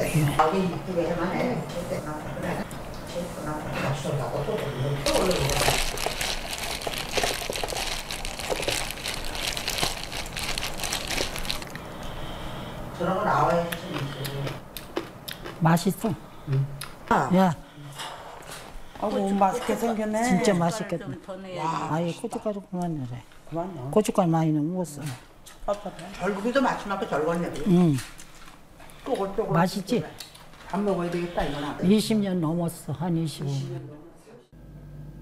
여기 이쪽에만 해. 그래. 저런 거 나와야지 좀 있어. 맛있어. 야, 아이고 맛있게 생겼네. 진짜 맛있겠다. 아예 고춧가루 그만 넣으래. 고춧가루 많이 넣으면 못 써. 절구기도 마지막에 절궜네. 응. 쪼글쪼글. 맛있지? 밥 먹어야 되겠다 이거 나. 20년 넘었어. 한 25년.